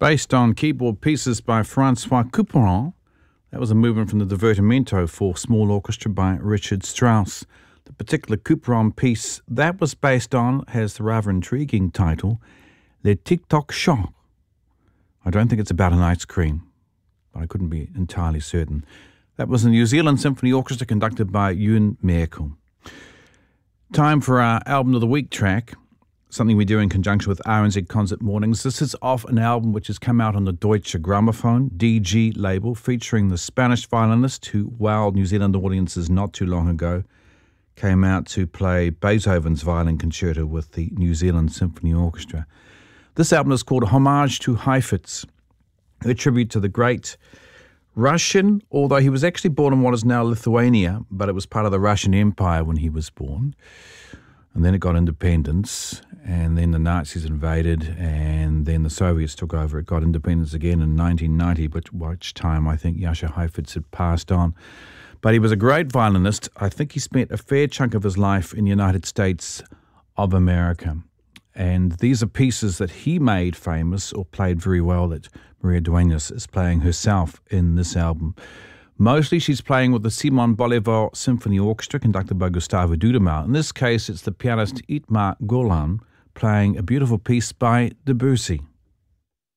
Based on keyboard pieces by Francois Couperin. That was a movement from the Divertimento for small orchestra by Richard Strauss. The particular Couperin piece that was based on has the rather intriguing title, Le Tic-Toc Chant. I don't think it's about an ice cream, but I couldn't be entirely certain. That was the New Zealand Symphony Orchestra conducted by Ewan Merkel. Time for our Album of the Week track, something we do in conjunction with RNZ Concert Mornings. This is off an album which has come out on the Deutsche Grammophon, DG label, featuring the Spanish violinist who wowed New Zealand audiences not too long ago. Came out to play Beethoven's violin concerto with the New Zealand Symphony Orchestra. This album is called Homage to Heifetz, a tribute to the great Russian, although he was actually born in what is now Lithuania, but it was part of the Russian Empire when he was born. And then it got independence, and then the Nazis invaded, and then the Soviets took over. It got independence again in 1990, which time I think Jascha Heifetz had passed on. But he was a great violinist. I think he spent a fair chunk of his life in the United States of America. And these are pieces that he made famous or played very well that Maria Duenas is playing herself in this album. Mostly she's playing with the Simon Bolivar Symphony Orchestra conducted by Gustavo Dudamel. In this case, it's the pianist Itmar Golan playing a beautiful piece by Debussy.